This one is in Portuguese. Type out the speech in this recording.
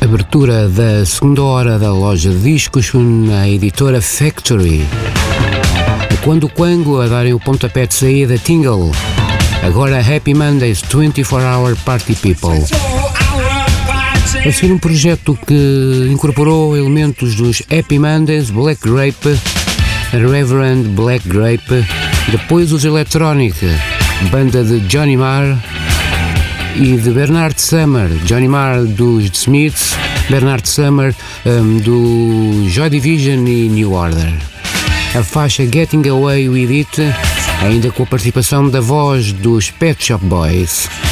Abertura da segunda hora da loja de discos na editora Factory. Quando o Quango a darem o pontapé de saída, Tingle. Agora Happy Mondays, 24-Hour Party People. A ser um projeto que incorporou elementos dos Happy Mondays, Black Grape, Reverend Black Grape, depois os Electronic, banda de Johnny Marr e de Bernard Summer. Johnny Marr dos The Smiths, Bernard Summer do Joy Division e New Order. A faixa Getting Away With It, ainda com a participação da voz dos Pet Shop Boys.